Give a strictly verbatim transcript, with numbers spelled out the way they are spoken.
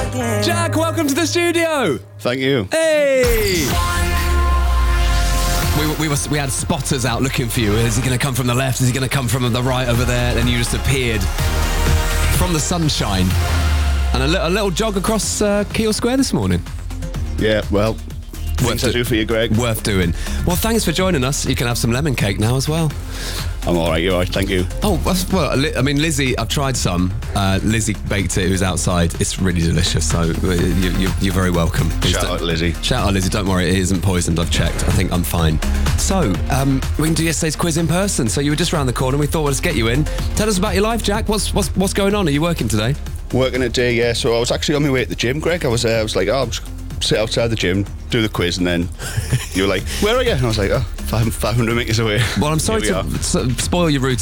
Jack, welcome to the studio. Thank you. Hey. We, we, were, we had spotters out looking for you. Is he going to come from the left? Is he going to come from the right over there? Then you just appeared from the sunshine. And a, li- a little jog across uh, Keele Square this morning. Yeah, well, things do- I do for you, Greg. Worth doing. Well, thanks for joining us. You can have some lemon cake now as well. I'm all right, you're all right, thank you. Oh, well, Li- I mean, Lizzie, I've tried some. Uh, Lizzie baked it, who's outside. It's really delicious, so you, you, you're very welcome. Please Shout don't- out, Lizzie. Shout out, Lizzie. Don't worry, it isn't poisoned. I've checked. I think I'm fine. So, um, we can do yesterday's quiz in person. So you were just round the corner. We thought, well, let's get you in. Tell us about your life, Jack. What's what's what's going on? Are you working today? Working a day, yeah, so I was actually on my way to the gym, Greg. I was uh, I was like, oh, I'll just sit outside the gym, do the quiz, and then you were like, where are you? And I was like, oh, five hundred metres away. Well, I'm sorry Here we to s- spoil your routine.